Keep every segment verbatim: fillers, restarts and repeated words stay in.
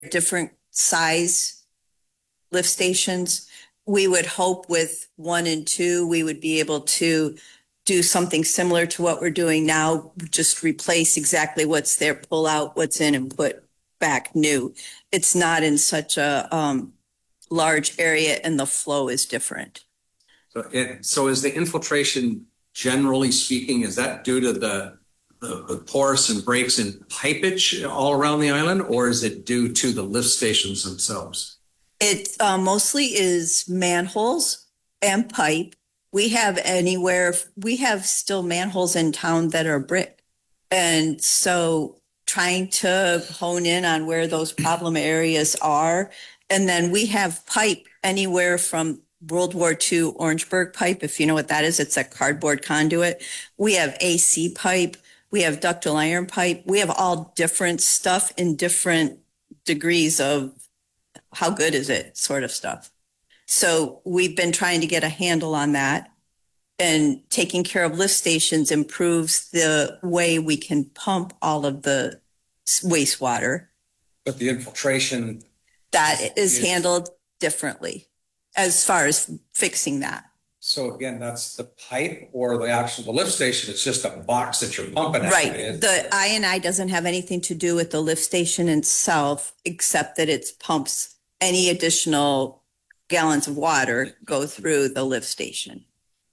different size lift stations. We would hope with one and two, we would be able to do something similar to what we're doing now, just replace exactly what's there, pull out what's in and put back new. It's not in such a um, large area and the flow is different. So, it, so is the infiltration, generally speaking, is that due to the, the, the porous and breaks in pipage all around the island, or is it due to the lift stations themselves? It uh, mostly is manholes and pipe. We have anywhere, we have still manholes in town that are brick. And so trying to hone in on where those problem areas are. And then we have pipe anywhere from World War Two Orangeburg pipe, if you know what that is. It's a cardboard conduit. We have A C pipe. We have ductile iron pipe. We have all different stuff in different degrees of how good is it sort of stuff. So we've been trying to get a handle on that, and taking care of lift stations improves the way we can pump all of the wastewater. But the infiltration, that is handled differently as far as fixing that. So again, that's the pipe or the actual the lift station. It's just a box that you're pumping. Right. The I and I doesn't have anything to do with the lift station itself, except that it pumps any additional gallons of water go through the lift station.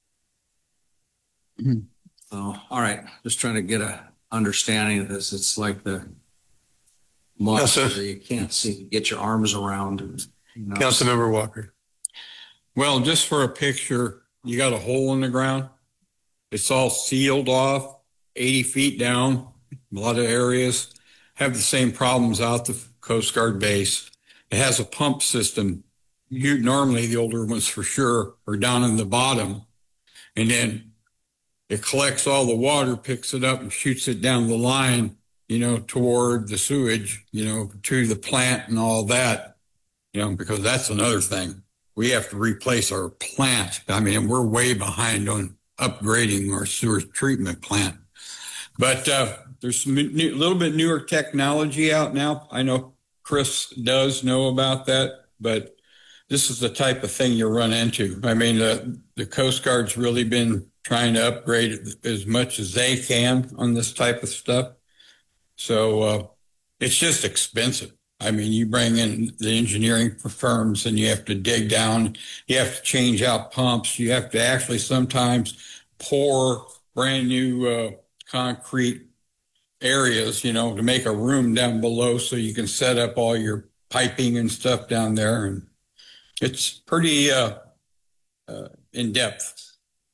Mm-hmm. Oh, all right. Just trying to get a understanding of this. It's like the monster yes, you can't see, get your arms around. And, you know. Councilmember Walker. Well, just for a picture, you got a hole in the ground. It's all sealed off, eighty feet down. A lot of areas have the same problems out the Coast Guard base. It has a pump system. You normally the older ones for sure are down in the bottom, and then it collects all the water, picks it up, and shoots it down the line, you know, toward the sewage, you know, to the plant and all that, you know, because that's another thing. We have to replace our plant. I mean, we're way behind on upgrading our sewer treatment plant. But uh, there's a new, little bit newer technology out now. I know Chris does know about that, but this is the type of thing you run into. I mean, the, the Coast Guard's really been trying to upgrade it as much as they can on this type of stuff. So uh, it's just expensive. I mean, you bring in the engineering firms and you have to dig down, you have to change out pumps, you have to actually sometimes pour brand new uh, concrete areas, you know, to make a room down below so you can set up all your piping and stuff down there. And it's pretty uh, uh, in depth.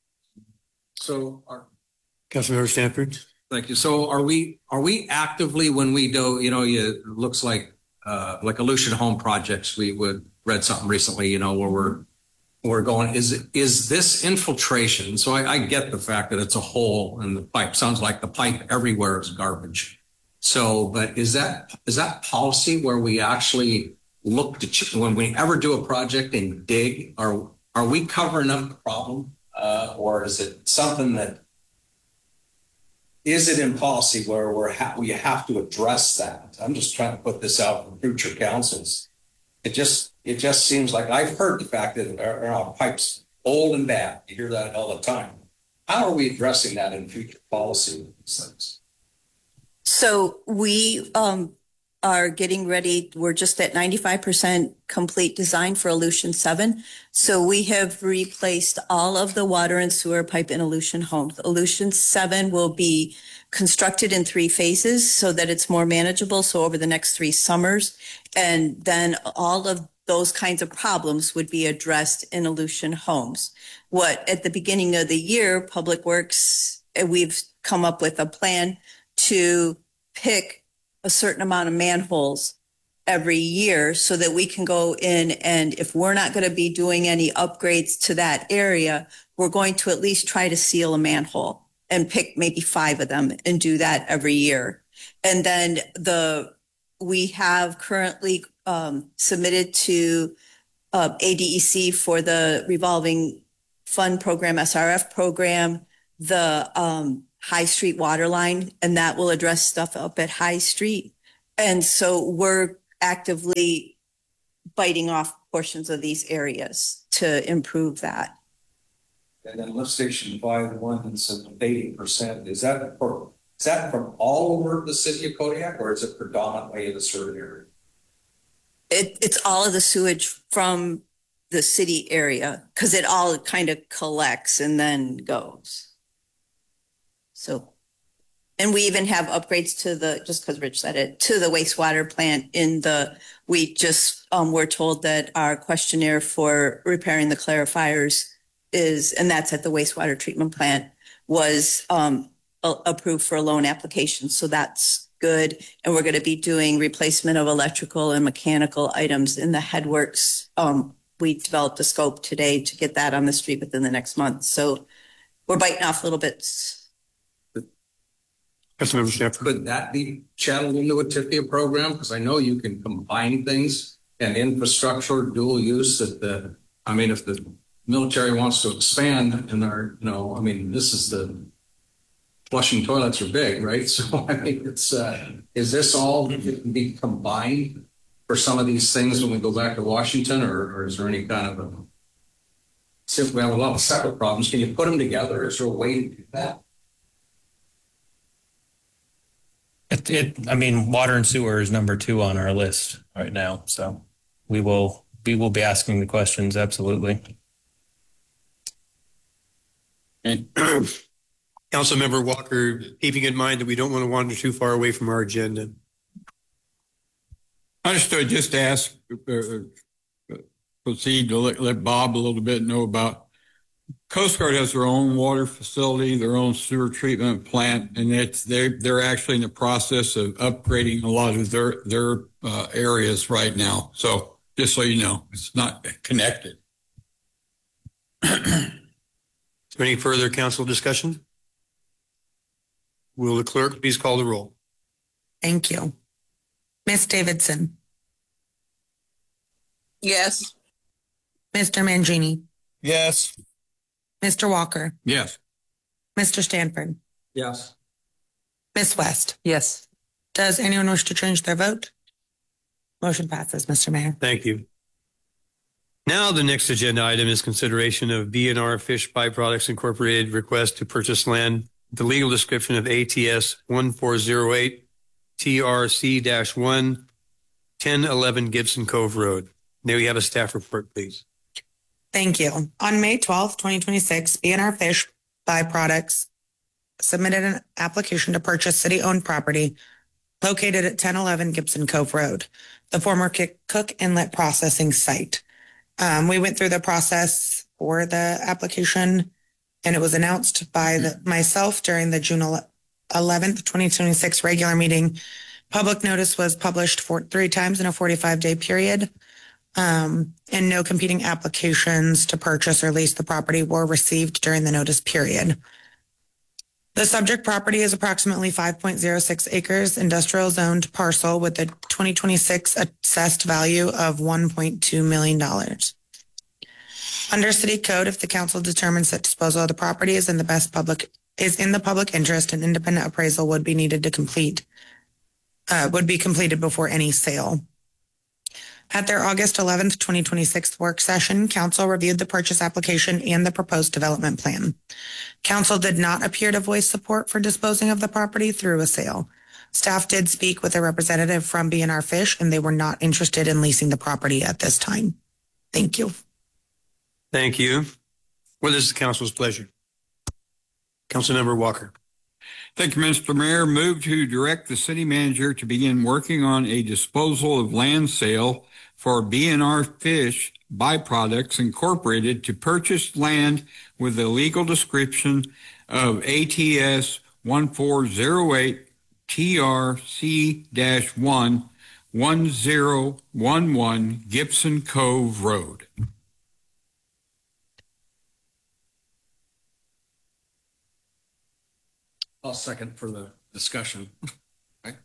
So, our Councilmember Stanford. Thank you. So, are we are we actively when we do? You know, you, it looks like uh, like Aleutian Home projects. We would read something recently. You know, where we're we're going. Is is this infiltration? So I, I get the fact that it's a hole in the pipe. Sounds like the pipe everywhere is garbage. So, but is that is that policy where we actually look to ch- when we ever do a project and dig? Are are we covering up the problem? Uh, or is it something that, is it in policy where we're ha- we have to address that? I'm just trying to put this out for future councils. It just it just seems like I've heard the fact that our, our pipes old and bad. You hear that all the time. How are we addressing that in future policy with these things? So we um, are getting ready. We're just at ninety-five percent complete design for Aleutian seven. So we have replaced all of the water and sewer pipe in Aleutian homes. Aleutian seven will be constructed in three phases so that it's more manageable. So over the next three summers, and then all of those kinds of problems would be addressed in Aleutian homes. What at the beginning of the year, Public Works, we've come up with a plan to pick a certain amount of manholes every year so that we can go in, and if we're not going to be doing any upgrades to that area, we're going to at least try to seal a manhole and pick maybe five of them and do that every year. And then the we have currently um, submitted to uh, A D E C for the revolving fund program, S R F program, the um, High Street water line, and that will address stuff up at High Street. And so we're actively biting off portions of these areas to improve that. And then lift station five, the one that's at eighty percent, is that for, is that from all over the city of Kodiak, or is it predominantly in the certain area? It, it's all of the sewage from the city area because it all kind of collects and then goes. So, and we even have upgrades to the, just because Rich said it, to the wastewater plant in the, we just um, were told that our questionnaire for repairing the clarifiers is, and that's at the wastewater treatment plant, was um, a- approved for a loan application. So that's good. And we're going to be doing replacement of electrical and mechanical items in the headworks. Um, we developed a scope today to get that on the street within the next month. So we're biting off little bits. Councilmember Shepherd. Could that be channeled into a TIFIA program? Because I know you can combine things and infrastructure dual use that the, I mean, if the military wants to expand and our, you know, I mean, this is the flushing toilets are big, right? So I mean, it's, uh, is this all that can be combined for some of these things when we go back to Washington, or, or is there any kind of a, since we have a lot of separate problems, can you put them together? Is there a way to do that? It, it, I mean, water and sewer is number two on our list right now. So we will, we will be asking the questions. Absolutely. And Councilmember Walker, keeping in mind that we don't want to wander too far away from our agenda. Understood. Just ask, uh, proceed to let, let Bob a little bit know about. Coast Guard has their own water facility, their own sewer treatment plant, and it's they they're actually in the process of upgrading a lot of their their uh, areas right now. So just so you know, it's not connected. Is there any further council discussion? Will the clerk please call the roll? Thank you. Miz Davidson. Yes. Mister Mangini. Yes. Mister Walker. Yes. Mister Stanford. Yes. Miz West. Yes. Does anyone wish to change their vote? Motion passes, Mister Mayor. Thank you. Now the next agenda item is consideration of B and R Fish Byproducts Incorporated request to purchase land, the legal description of A T S one four zero eight T R C one ten eleven Gibson Cove Road. May we have a staff report, please? Thank you. On May twelfth, twenty twenty-six, B and R Fish Byproducts submitted an application to purchase city-owned property located at ten eleven Gibson Cove Road, the former Cook Inlet processing site. Um, we went through the process for the application, and it was announced by the, myself during the June eleventh, twenty twenty-six regular meeting. Public notice was published for three times in a forty-five day period. Um, and no competing applications to purchase or lease the property were received during the notice period. The subject property is approximately five point zero six acres industrial zoned parcel with a twenty twenty-six assessed value of one point two million dollars. Under city code, if the council determines that disposal of the property is in the best public is in the public interest, an independent appraisal would be needed to complete, uh, would be completed before any sale. At their August eleventh, twenty twenty-six work session, council reviewed the purchase application and the proposed development plan. Council did not appear to voice support for disposing of the property through a sale. Staff did speak with a representative from B and R Fish, and they were not interested in leasing the property at this time. Thank you. Thank you. What is the council's pleasure? Councilmember Walker. Thank you, Mister Mayor. Move to direct the city manager to begin working on a disposal of land sale for B and R Fish Byproducts Incorporated to purchase land with a legal description of A T S one four zero eight T R C one one zero one one Gibson Cove Road. I'll second for the discussion. Right.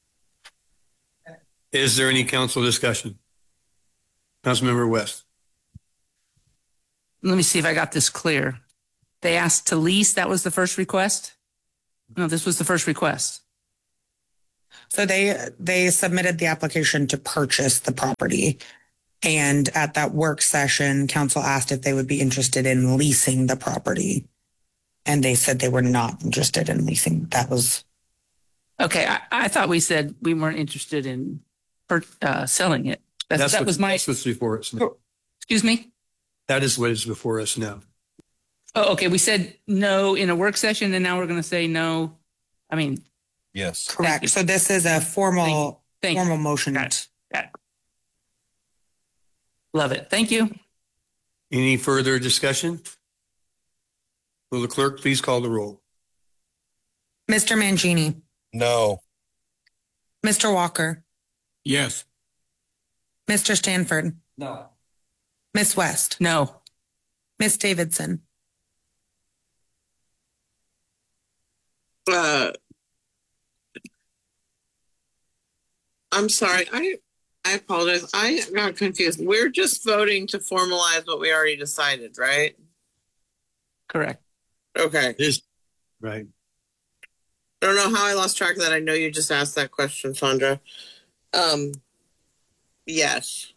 Is there any council discussion? Councilmember West. Let me see if I got this clear. They asked to lease. That was the first request? No, this was the first request. So they, they submitted the application to purchase the property. And at that work session, council asked if they would be interested in leasing the property. And they said they were not interested in leasing. That was, Okay, I, I thought we said we weren't interested in per, uh, selling it. That's, That's that what- was my, That's what's before us. now. excuse me? That is what is before us now. Oh, okay, we said no in a work session and now we're going to say no. I mean, Yes. you. correct. So this is a formal, thank you. formal motion. Got it. Got it. Love it. Thank you. Any further discussion? Will the clerk please call the roll? Mister Mangini, No. Mister Walker, Yes. Mister Stanford, No. Miss West, No. Miss Davidson, Uh, I'm sorry. I I apologize. I got confused. We're just voting to formalize what we already decided, right? Correct. Okay. Is right. I don't know how I lost track of that. I know you just asked that question, Sandra. Um, yes.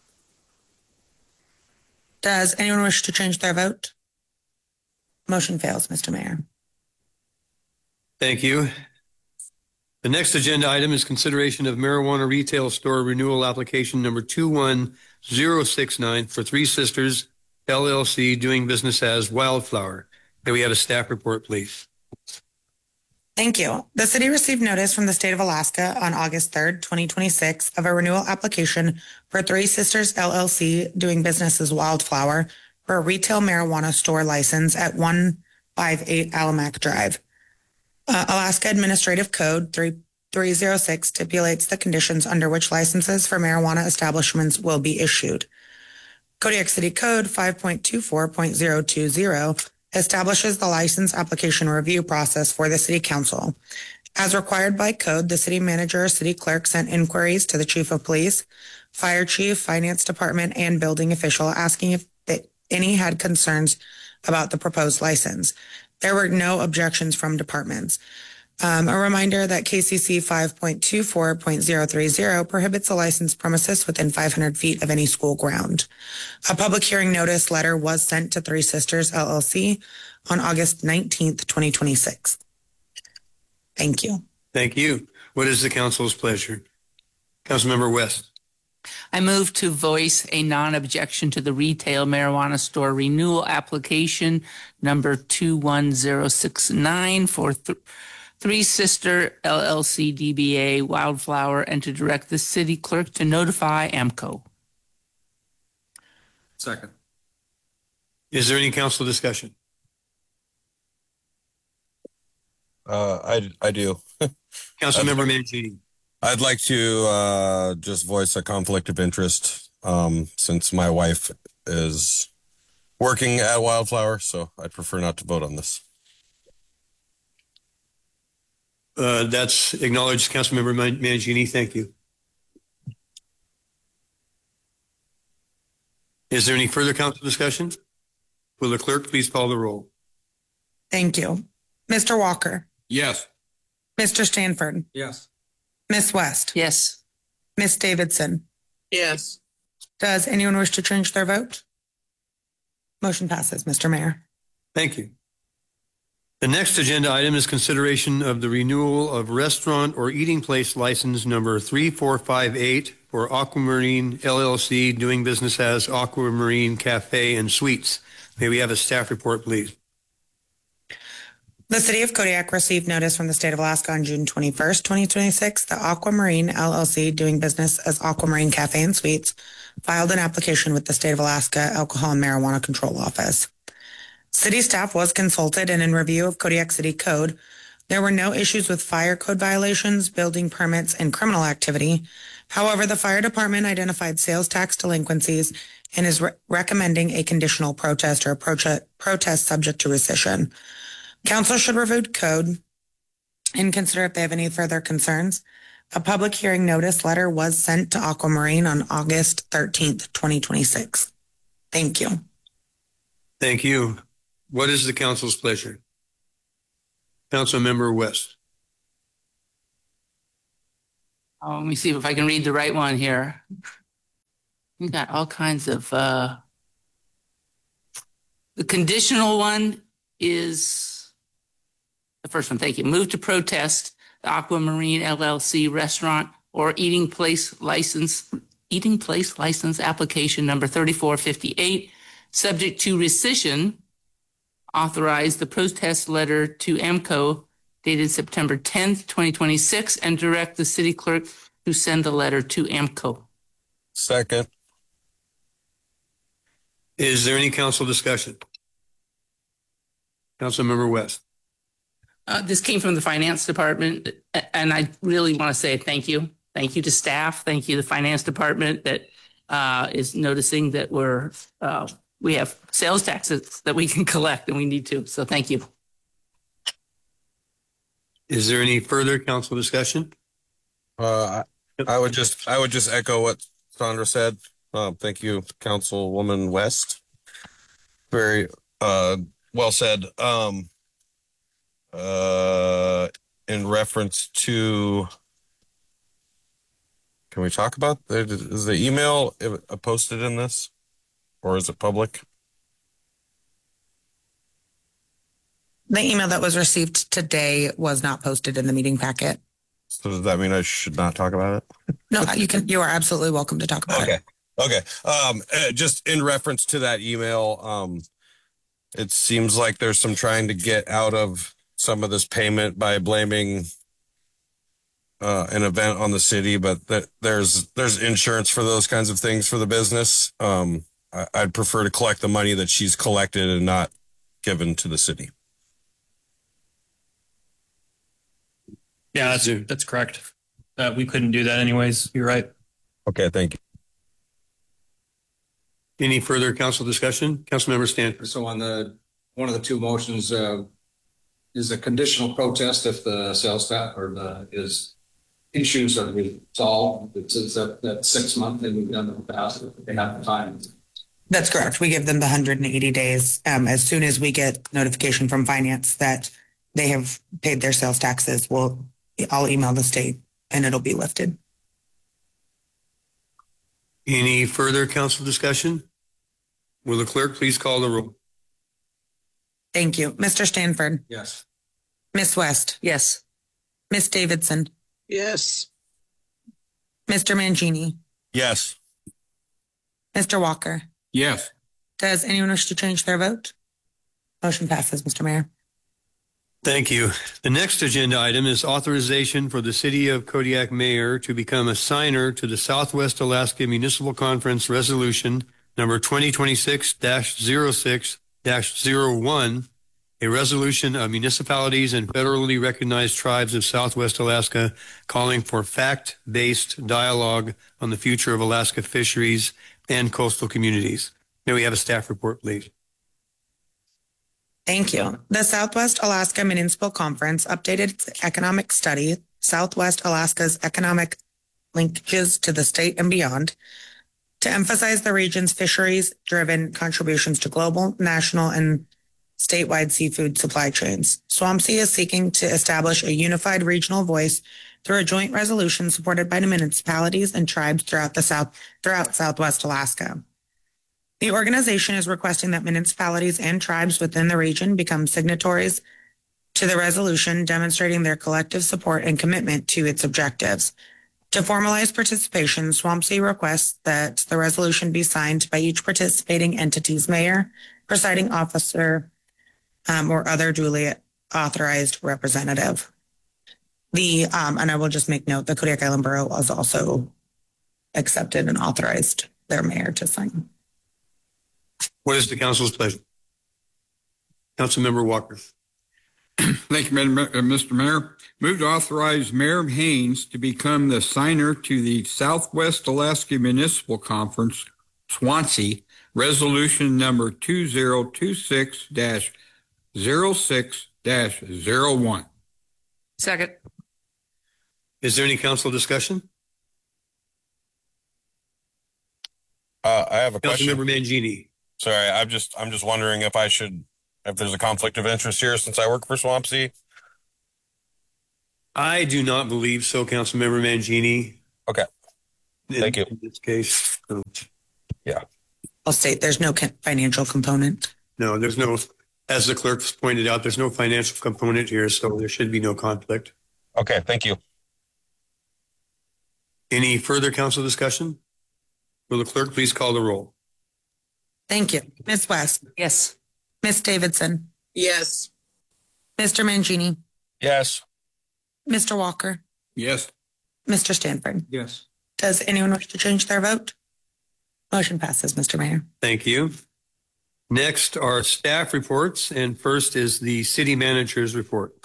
Does anyone wish to change their vote? Motion fails, Mister Mayor. Thank you. The next agenda item is consideration of marijuana retail store renewal application number two one zero six nine for Three Sisters L L C doing business as Wildflower. May we have a staff report, please? Thank you. The city received notice from the state of Alaska on August third, twenty twenty-six of a renewal application for Three Sisters L L C doing business as Wildflower for a retail marijuana store license at one fifty-eight Alamac Drive. Uh, Alaska Administrative Code three three zero six stipulates the conditions under which licenses for marijuana establishments will be issued. Kodiak City Code five point two four point zero two zero establishes the license application review process for the city council. As required by code, the city manager or city clerk sent inquiries to the chief of police, fire chief, finance department, and building official asking if they, any had concerns about the proposed license. There were no objections from departments. Um, a reminder that K C C five point two four point zero three zero prohibits a licensed premises within five hundred feet of any school ground. A public hearing notice letter was sent to Three Sisters L L C on August nineteenth, twenty twenty-six. Thank you. Thank you. What is the council's pleasure? Councilmember West. I move to voice a non-objection to the retail marijuana store renewal application number two one zero six nine for th- Three Sister L L C D B A Wildflower and to direct the city clerk to notify AMCO. Second. Is there any council discussion? Uh, I, I do. Councilmember Mancini. I'd like to uh, just voice a conflict of interest um, since my wife is working at Wildflower, so I'd prefer not to vote on this. Uh, that's acknowledged, Councilmember Man- Mangini. Thank you. Is there any further council discussion? Will the clerk please call the roll? Thank you. Mister Walker, Yes. Mister Stanford, Yes. Miss West, Yes. Miss Davidson. Yes. Does anyone wish to change their vote? Motion passes, Mister Mayor. Thank you. The next agenda item is consideration of the renewal of restaurant or eating place license number three four five eight for Aquamarine L L C doing business as Aquamarine Cafe and Suites. May we have a staff report, please? The city of Kodiak received notice from the state of Alaska on June twenty-first, twenty twenty-six. The Aquamarine L L C doing business as Aquamarine Cafe and Suites filed an application with the state of Alaska Alcohol and Marijuana Control Office. City staff was consulted, and in review of Kodiak City Code, there were no issues with fire code violations, building permits, and criminal activity. However, the fire department identified sales tax delinquencies and is re- recommending a conditional protest or a prote- protest subject to rescission. Council should review code and consider if they have any further concerns. A public hearing notice letter was sent to Aquamarine on August thirteenth, twenty twenty-six. Thank you. Thank you. What is the council's pleasure? Councilmember West. Oh, let me see if I can read the right one here. We got all kinds of, uh, the conditional one is the first one. Thank you. Move to protest the Aquamarine L L C restaurant or eating place license, eating place license application number thirty-four fifty-eight, subject to rescission. Authorize the protest letter to AMCO dated September tenth, twenty twenty-six, and direct the city clerk to send the letter to AMCO. Second. Is there any council discussion? Councilmember West. Uh, this came from the finance department, and I really want to say thank you. Thank you to staff. Thank you to the finance department that uh, is noticing that we're uh, we have sales taxes that we can collect and we need to. So thank you. Is there any further council discussion? Uh, I, I would just, I would just echo what Sandra said. Um, thank you, Councilwoman West. Very uh, well said. Um, uh, in reference to, can we talk about, is the email posted in this, or is it public? The email that was received today was not posted in the meeting packet. So does that mean I should not talk about it? No, you can, you are absolutely welcome to talk about Okay. it. Okay. Um, uh, just in reference to that email, um, it seems like there's some trying to get out of some of this payment by blaming uh, an event on the city, but that there's there's insurance for those kinds of things for the business. Um, I, I'd prefer to collect the money that she's collected and not given to the city. Yeah, that's that's correct. Uh, we couldn't do that anyways. You're right. Okay, thank you. Any further council discussion? Councilmember Stanford. So on the, one of the two motions, uh, is a conditional protest if the sales tax or the, is issues are resolved. It's, it's that, that six month thing we've done in the past, they have the time. That's correct. We give them the one hundred eighty days. Um, as soon as we get notification from finance that they have paid their sales taxes, we'll, I'll email the state and it'll be lifted. Any further council discussion? Will the clerk please call the roll? Thank you. Mister Stanford, Yes. Miss West, Yes. Miss Davidson, Yes. Mister Mangini, Yes. Mister Walker. Yes. Does anyone wish to change their vote? Motion passes, Mister Mayor. Thank you. The next agenda item is authorization for the City of Kodiak Mayor to become a signer to the Southwest Alaska Municipal Conference Resolution number twenty twenty-six dash zero six dash zero one, a resolution of municipalities and federally recognized tribes of Southwest Alaska calling for fact-based dialogue on the future of Alaska fisheries and coastal communities. May we have a staff report, please? Thank you. The Southwest Alaska Municipal Conference updated its economic study, Southwest Alaska's economic linkages to the state and beyond, to emphasize the region's fisheries-driven contributions to global, national, and statewide seafood supply chains. SWAMC is seeking to establish a unified regional voice through a joint resolution supported by the municipalities and tribes throughout the South, throughout Southwest Alaska. The organization is requesting that municipalities and tribes within the region become signatories to the resolution, demonstrating their collective support and commitment to its objectives. To formalize participation, SWAMC requests that the resolution be signed by each participating entity's mayor, presiding officer, um, or other duly authorized representative. The um, and I will just make note, the Kodiak Island Borough was also accepted and authorized their mayor to sign. What is the council's pleasure? Councilmember Walker. Thank you, Mister Mayor. Move to authorize Mayor Haynes to become the signer to the Southwest Alaska Municipal Conference, SWANSea, resolution number two zero two six dash zero six dash zero one. Second. Is there any council discussion? Uh, I have a question. Councilmember Mangini. Sorry, I'm just I'm just wondering if I should if there's a conflict of interest here since I work for SWAMSea. I do not believe so, Councilmember Mangini. Okay. In- Thank you. In this case, so, I'll state there's no co- financial component. no, there's no, as the clerk pointed out, there's no financial component here, so there should be no conflict. Okay. Thank you. Any further council discussion? Will the clerk please call the roll? Thank you. Miz West, Yes. Miz Davidson, Yes. Mister Mangini, Yes. Mister Walker, Yes. Mister Stanford. Yes. Does anyone wish to change their vote? Motion passes, Mister Mayor. Thank you. Next are staff reports, and first is the city manager's report.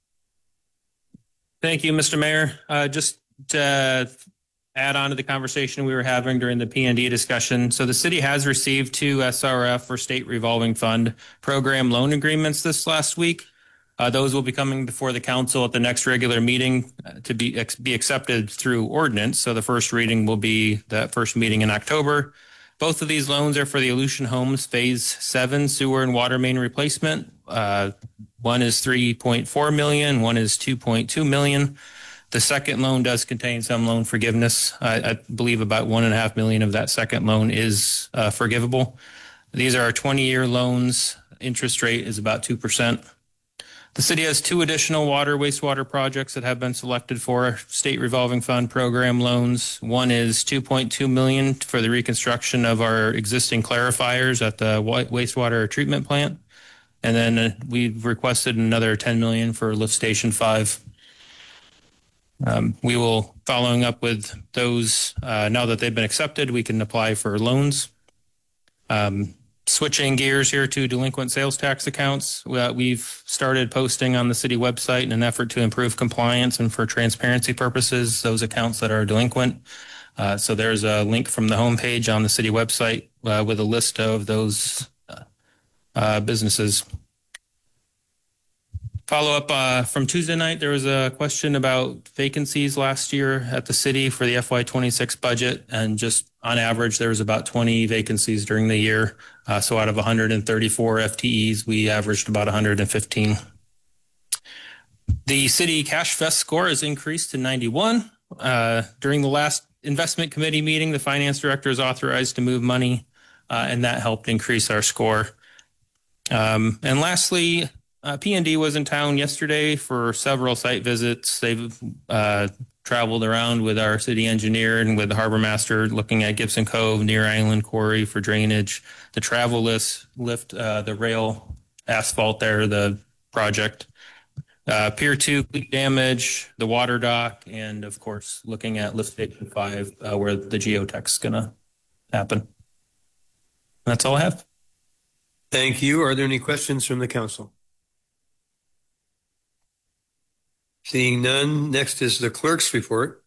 Thank you, Mister Mayor. Uh, just to add on to the conversation we were having during the P and D discussion. So the city has received two S R F or State Revolving Fund program loan agreements this last week. Uh, those will be coming before the council at the next regular meeting uh, to be ex- be accepted through ordinance. So the first reading will be that first meeting in October. Both of these loans are for the Aleutian Homes Phase Seven sewer and water main replacement. Uh, one is three point four million, one is two point two million. The second loan does contain some loan forgiveness. I, I believe about one and a half million of that second loan is uh, forgivable. These are twenty-year loans. Interest rate is about two percent. The city has two additional water wastewater projects that have been selected for state revolving fund program loans. One is two point two million dollars for the reconstruction of our existing clarifiers at the wastewater treatment plant. And then uh, we've requested another ten million dollars for lift station five. Um, we will, following up with those, uh, now that they've been accepted, we can apply for loans. Um, Switching gears here to delinquent sales tax accounts, uh, we've started posting on the city website in an effort to improve compliance and for transparency purposes, those accounts that are delinquent. Uh, so there's a link from the homepage on the city website uh, with a list of those uh, uh, businesses. Follow up uh, from Tuesday night, there was a question about vacancies last year at the city for the F Y twenty-six budget. And just on average, there was about twenty vacancies during the year. Uh, so out of one hundred thirty-four F T Es, we averaged about one hundred fifteen. The city cash fest score has increased to ninety-one. Uh, during the last investment committee meeting, the finance director is authorized to move money, uh, and that helped increase our score. Um, and lastly, Uh, P and D was in town yesterday for several site visits. They've uh, traveled around with our city engineer and with the harbor master looking at Gibson Cove, Near Island Quarry for drainage, the travel list, lift, uh, the rail asphalt there, the project, uh, Pier two damage, the water dock, and of course, looking at lift station five uh, where the geotech's going to happen. That's all I have. Thank you. Are there any questions from the council? Seeing none, next is the clerk's report.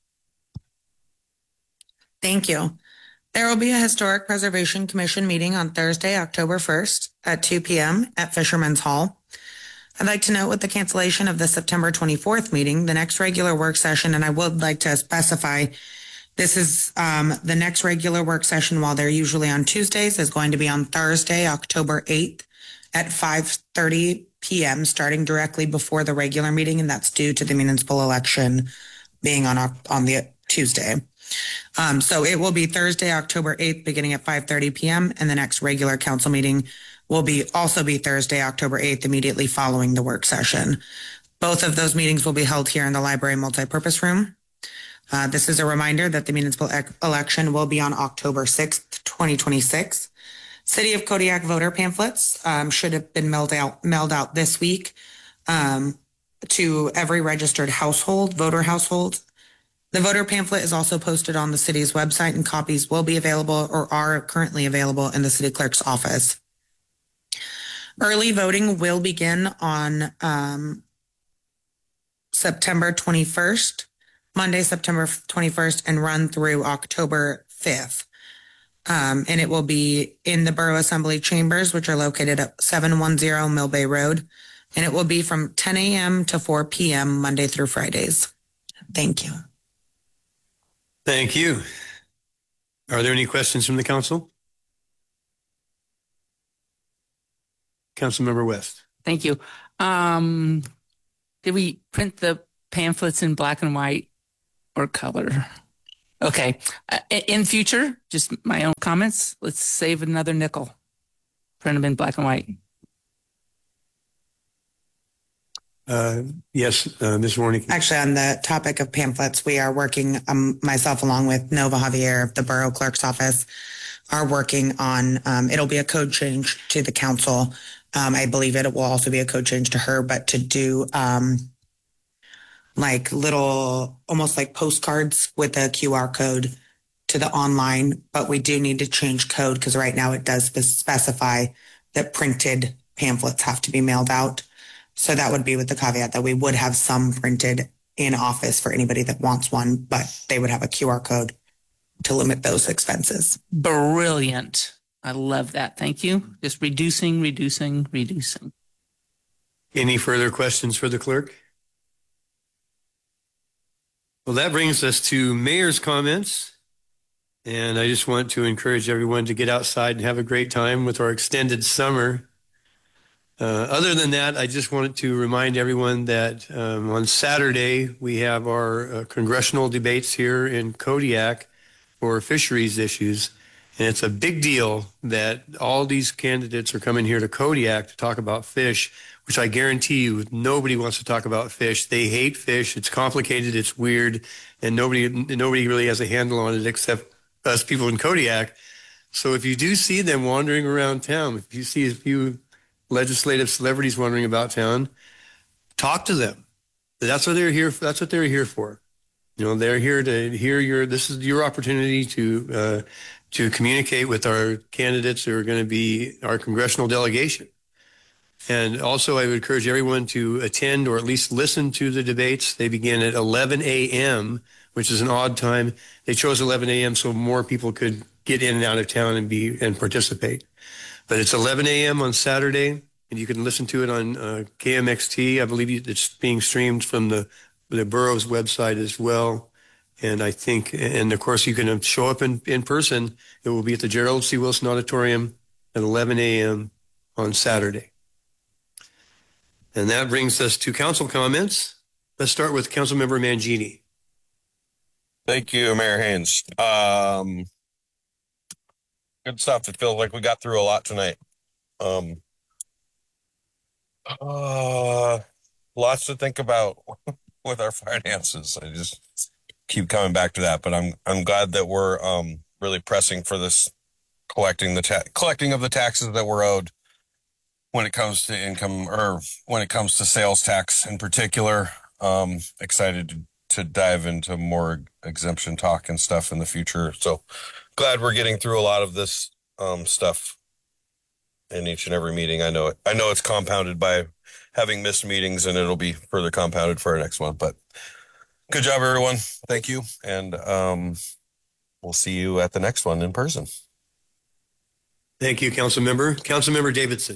Thank you. There will be a Historic Preservation Commission meeting on Thursday, October first at two p.m. at Fisherman's Hall. I'd like to note with the cancellation of the September twenty-fourth meeting, the next regular work session, and I would like to specify this is um, the next regular work session while they're usually on Tuesdays is going to be on Thursday, October eighth at five thirty p.m. starting directly before the regular meeting, and that's due to the municipal election being on on the Tuesday. Um, so it will be Thursday, October eighth, beginning at five thirty p.m. and the next regular council meeting will be also be Thursday, October eighth, immediately following the work session. Both of those meetings will be held here in the library multipurpose room. Uh, this is a reminder that the municipal e- election will be on October sixth, twenty twenty-six. City of Kodiak voter pamphlets um, should have been mailed out, mailed out this week um, to every registered household, voter household. The voter pamphlet is also posted on the city's website, and copies will be available or are currently available in the city clerk's office. Early voting will begin on um, September twenty-first, Monday, September twenty-first, and run through October fifth. Um, and it will be in the Borough Assembly chambers, which are located at seven ten Mill Bay Road. And it will be from ten a.m. to four p.m. Monday through Fridays. Thank you. Thank you. Are there any questions from the council? Councilmember West. Thank you. Um, did we print the pamphlets in black and white or color. Okay. Uh, in future, just my own comments. Let's save another nickel. Print them in black and white. Uh, yes, uh, Miz Warnick. Actually, on the topic of pamphlets, we are working, um, myself along with Nova Javier of the Borough Clerk's Office, are working on, um, it'll be a code change to the council. Um, I believe it will also be a code change to her, but to do um, like little, almost like postcards with a Q R code to the online. But we do need to change code because right now it does specify that printed pamphlets have to be mailed out. So that would be with the caveat that we would have some printed in office for anybody that wants one, but they would have a Q R code to limit those expenses. Brilliant. I love that. Thank you. Just reducing, reducing, reducing. Any further questions for the clerk? Well, that brings us to mayor's comments. And I just want to encourage everyone to get outside and have a great time with our extended summer. Uh, other than that, I just wanted to remind everyone that um, on Saturday, we have our uh, congressional debates here in Kodiak for fisheries issues. And it's a big deal that all these candidates are coming here to Kodiak to talk about fish, which I guarantee you nobody wants to talk about fish. They hate fish. It's complicated. It's weird. And nobody, nobody really has a handle on it except us people in Kodiak. So if you do see them wandering around town, if you see a few legislative celebrities wandering about town, talk to them. That's what they're here for. That's what they're here for. You know, they're here to hear your, this is your opportunity to, uh, to communicate with our candidates who are going to be our congressional delegation. And also I would encourage everyone to attend or at least listen to the debates. They begin at eleven a.m., which is an odd time. They chose eleven a.m. so more people could get in and out of town and be and participate. But it's eleven a.m. on Saturday, and you can listen to it on uh, K M X T. I believe it's being streamed from the, the borough's website as well. And I think, and of course, you can show up in, in person. It will be at the Gerald C. Wilson Auditorium at eleven a.m. on Saturday. And that brings us to council comments. Let's start with Councilmember Mangini. Thank you, Mayor Haynes. Um, good stuff. It feels like we got through a lot tonight. Um, uh, lots to think about with our finances. I just keep coming back to that, but I'm I'm glad that we're um, really pressing for this collecting the ta- collecting of the taxes that we're owed when it comes to income or when it comes to sales tax in particular. Um, excited to, to dive into more exemption talk and stuff in the future. So glad we're getting through a lot of this um, stuff in each and every meeting. I know it. I know it's compounded by having missed meetings, and it'll be further compounded for our next one. But good job, everyone. Thank you. And um, we'll see you at the next one in person. Thank you, Councilmember. Councilmember Davidson.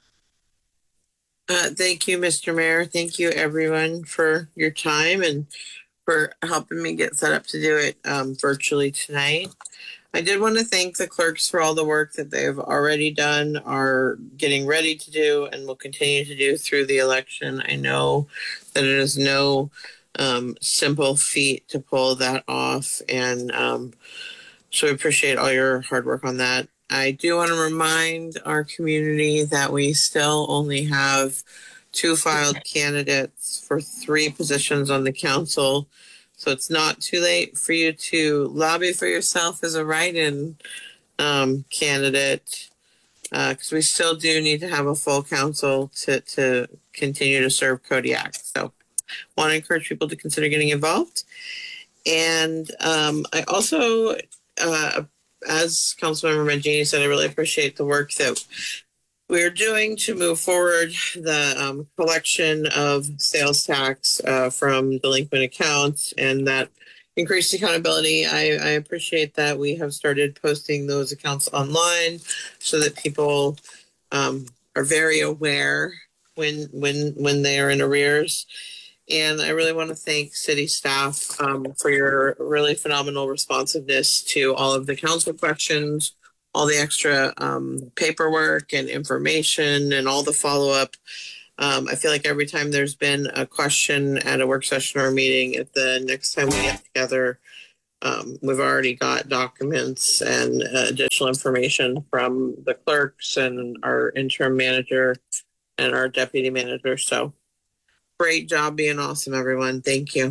Uh, thank you, Mister Mayor. Thank you, everyone, for your time and for helping me get set up to do it um, virtually tonight. I did want to thank the clerks for all the work that they've already done, are getting ready to do, and will continue to do through the election. I know that it is no um, simple feat to pull that off, and um, so we appreciate all your hard work on that. I do want to remind our community that we still only have two filed candidates for three positions on the council. So it's not too late for you to lobby for yourself as a write-in um, candidate, because uh, we still do need to have a full council to, to continue to serve Kodiak. So want to encourage people to consider getting involved. And um, I also, uh, as Councilmember Mangini said, I really appreciate the work that we're doing to move forward the um, collection of sales tax uh, from delinquent accounts and that increased accountability. I, I appreciate that we have started posting those accounts online so that people um, are very aware when when when they are in arrears. And I really want to thank city staff um, for your really phenomenal responsiveness to all of the council questions, all the extra um, paperwork and information, and all the follow-up Um, I feel like every time there's been a question at a work session or a meeting, at the next time we get together, um, we've already got documents and uh, additional information from the clerks and our interim manager and our deputy manager. So great job being awesome, everyone. Thank you.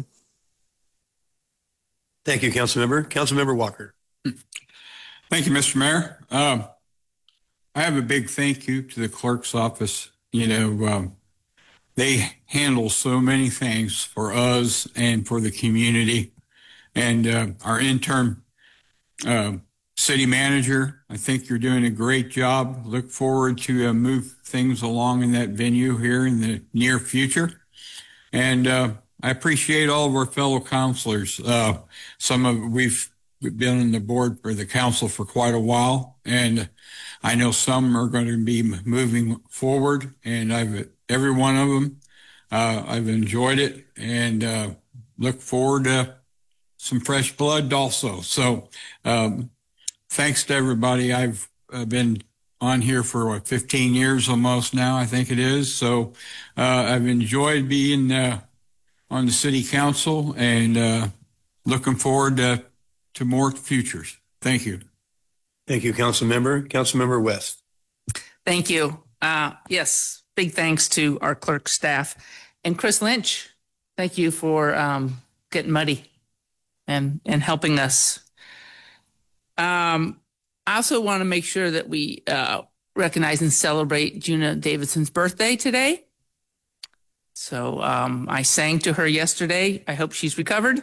Thank you, Councilmember. Councilmember Walker. Thank you, Mister Mayor. Um, I have a big thank you to the clerk's office. You know, um, they handle so many things for us and for the community. And uh, our interim uh, city manager, I think you're doing a great job. Look forward to uh, move things along in that venue here in the near future. And uh, I appreciate all of our fellow counselors. Uh, some of we've been on the board for the council for quite a while, and I know some are going to be moving forward. And I've every one of them, uh, I've enjoyed it, and uh, look forward to some fresh blood also. So um, thanks to everybody. I've uh, been on here for what, fifteen years almost now, I think it is. So uh, I've enjoyed being uh, on the city council, and uh, looking forward to, to more futures. Thank you. Thank you, Councilmember. Councilmember West. Thank you. Uh, yes, big thanks to our clerk staff and Chris Lynch. Thank you for um, getting muddy and, and helping us. Um, I also want to make sure that we uh, recognize and celebrate Juna Davidson's birthday today. So um, I sang to her yesterday. I hope she's recovered.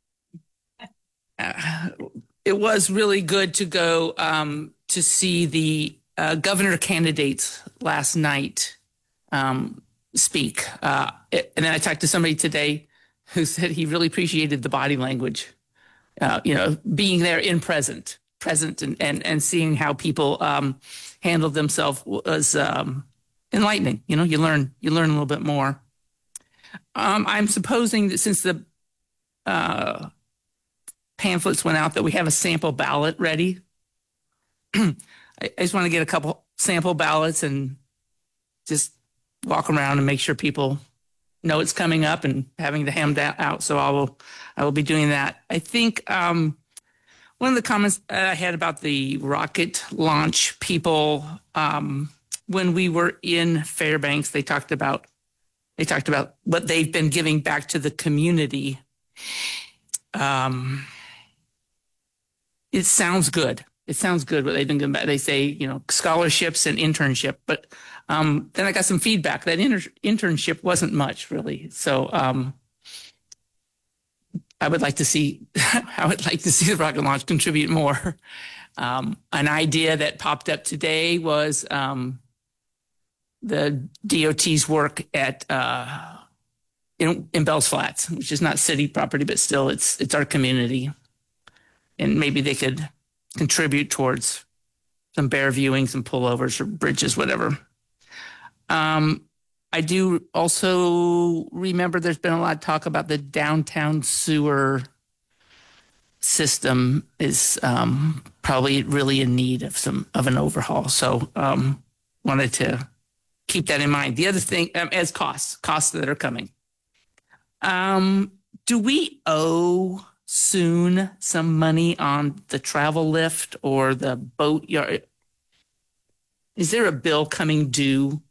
Uh, it was really good to go um, to see the uh, governor candidates last night um, speak. Uh, it, and then I talked to somebody today who said he really appreciated the body language, uh, you know, being there in present. present and, and, and seeing how people um, handled themselves was um, enlightening. You know, you learn, you learn a little bit more. Um, I'm supposing that since the uh, pamphlets went out that we have a sample ballot ready. I, I just want to get a couple sample ballots and just walk around and make sure people know it's coming up and having to hand that out. So I will, I will be doing that. I think, um, one of the comments I had about the rocket launch people, um, when we were in Fairbanks, they talked about they talked about what they've been giving back to the community. Um, it sounds good. It sounds good what they've been giving back. They say, you know, scholarships and internship, but um, then I got some feedback that inter- internship wasn't much really. So. Um, I would like to see, I would like to see the rocket launch contribute more. Um, an idea that popped up today was um, the D O T's work at uh, in, in Bells Flats, which is not city property, but still it's it's our community, and maybe they could contribute towards some bear viewing, some pullovers or bridges, whatever. Um, I do also remember there's been a lot of talk about the downtown sewer system is um, probably really in need of some of an overhaul. So um, wanted to keep that in mind. The other thing um, as costs, costs that are coming. Um, do we owe soon some money on the travel lift or the boat yard? Is there a bill coming due?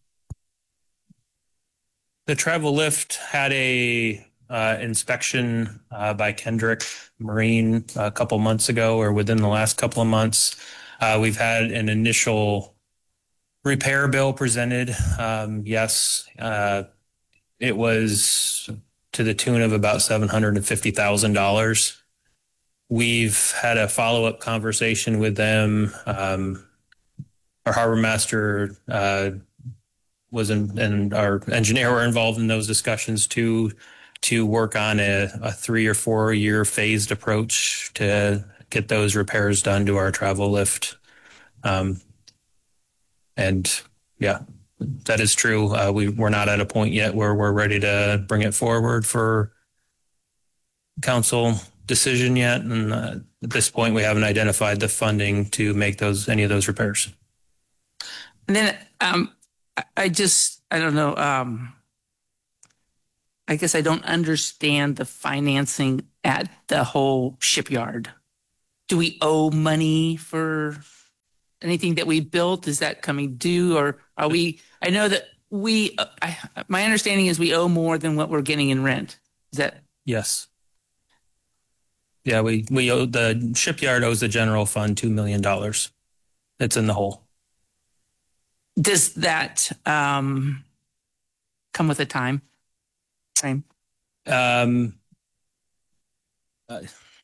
The travel lift had a uh, inspection uh, by Kendrick Marine a couple months ago, or within the last couple of months. Uh, we've had an initial repair bill presented. Um, yes, uh, it was to the tune of about seven hundred fifty thousand dollars. We've had a follow-up conversation with them. Um, our harbor master uh, was in, and our engineer were involved in those discussions to to work on a, a three or four year phased approach to get those repairs done to our travel lift. Um, and yeah, that is true. Uh, we, we're not at a point yet where we're ready to bring it forward for council decision yet. And uh, at this point, we haven't identified the funding to make those any of those repairs. And then um, I just I don't know. Um, I guess I don't understand the financing at the whole shipyard. Do we owe money for anything that we built? Is that coming due, or are we? I know that we. Uh, I, my understanding is we owe more than what we're getting in rent. Is that? Yes. Yeah, we, we owe, the shipyard owes the general fund two million dollars. It's in the hole. Does that um, come with a time frame? Um, uh,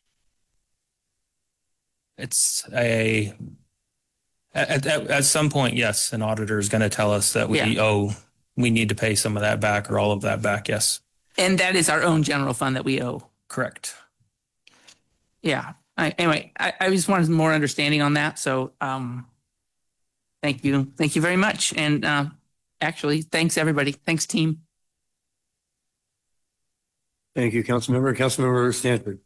it's a, at, at, at some point, yes, an auditor is going to tell us that we Yeah. owe, we need to pay some of that back or all of that back. Yes. And that is our own general fund that we owe. Correct. Yeah. I, anyway, I, I just wanted more understanding on that. So um, thank you. Thank you very much. And uh, actually, thanks, everybody. Thanks, team. Thank you, Councilmember. Councilmember Stanford.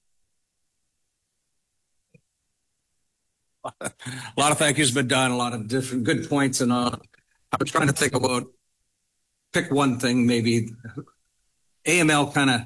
A lot of thank yous been done, a lot of different good points, and uh, I was trying to think about pick one thing. Maybe A M L kind of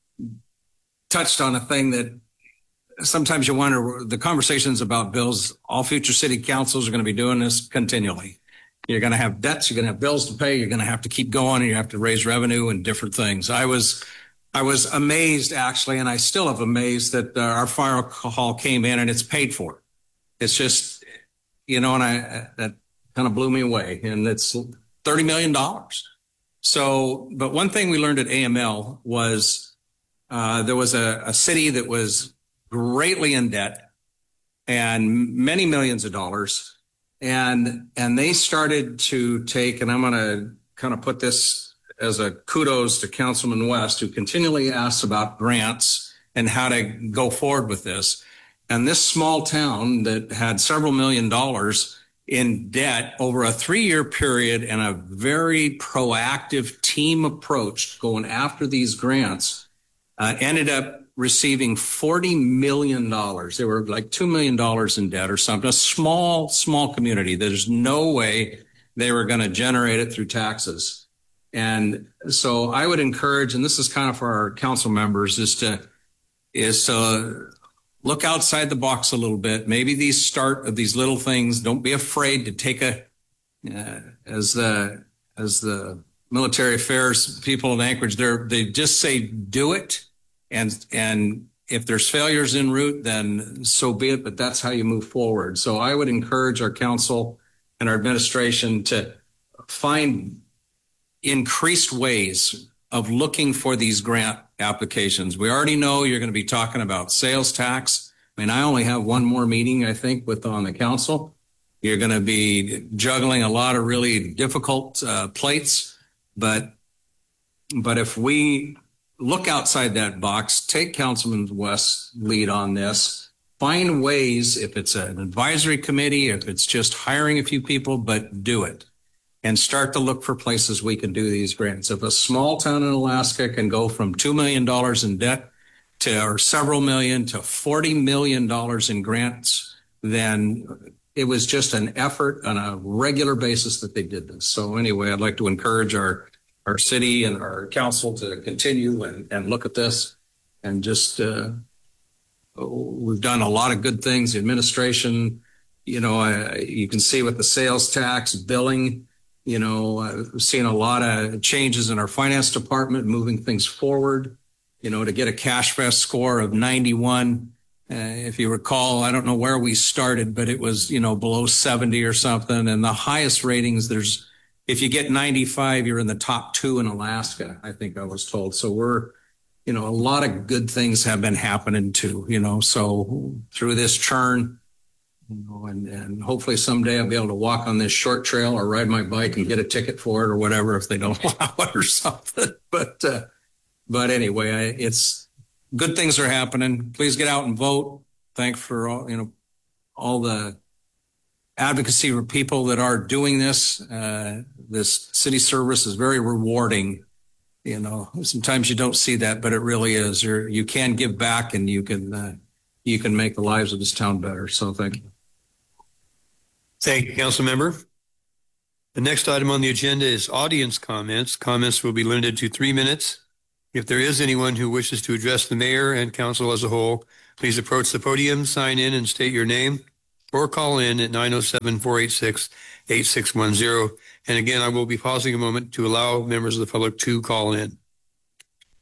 touched on a thing that sometimes you wonder. The conversations about bills, all future city councils are going to be doing this continually. You're going to have debts, you're going to have bills to pay, you're going to have to keep going, and you have to raise revenue and different things. I was I was amazed, actually, and I still am amazed that uh, our fire hall came in and it's paid for. It's just, you know, and I that kind of blew me away. And it's thirty million dollars. So, but one thing we learned at A M L was uh, there was a, a city that was greatly in debt and many millions of dollars. And and they started to take, and I'm going to kind of put this as a kudos to Councilman West, who continually asks about grants and how to go forward with this. And this small town that had several million dollars in debt over a three-year period and a very proactive team approach going after these grants uh, ended up receiving forty million dollars. They were like two million dollars in debt or something, a small, small community. There's no way they were going to generate it through taxes. And so I would encourage, and this is kind of for our council members, is to, is to look outside the box a little bit. Maybe these start of these little things. Don't be afraid to take a, uh, as the, as the military affairs people in Anchorage, they're, they just say, do it. And, and if there's failures en route, then so be it, but that's how you move forward. So I would encourage our council and our administration to find increased ways of looking for these grant applications. We already know you're going to be talking about sales tax. I mean, I only have one more meeting, I think, with on the council. You're going to be juggling a lot of really difficult uh, plates, but but if we look outside that box, take Councilman West's lead on this, find ways, if it's an advisory committee, if it's just hiring a few people, but do it. And start to look for places we can do these grants. If a small town in Alaska can go from two million dollars in debt to, or several million to forty million dollars in grants, then it was just an effort on a regular basis that they did this. So anyway, I'd like to encourage our, our city and our council to continue and, and look at this and just, uh, we've done a lot of good things. The administration, you know, uh, you can see with the sales tax, billing, you know, uh, we've seen a lot of changes in our finance department, moving things forward, you know, to get a cash fest score of ninety-one. Uh, if you recall, I don't know where we started, but it was, you know, below seventy or something. And the highest ratings, there's, if you get ninety-five, you're in the top two in Alaska, I think I was told. So we're, you know, a lot of good things have been happening too, you know, so through this churn, you know, and, and hopefully someday I'll be able to walk on this short trail or ride my bike and get a ticket for it or whatever if they don't allow it or something. But, uh, but anyway, I, it's good things are happening. Please get out and vote. Thanks for all, you know, all the advocacy for people that are doing this. Uh, this city service is very rewarding. You know, sometimes you don't see that, but it really is. You're, you can give back and you can, uh, you can make the lives of this town better. So thank you. Thank you, council member. The next item on the agenda is audience comments. Comments will be limited to three minutes. If there is anyone who wishes to address the mayor and council as a whole, please approach the podium, sign in, and state your name, or call in at nine oh seven, four eight six, eight six one zero. And again, I will be pausing a moment to allow members of the public to call in.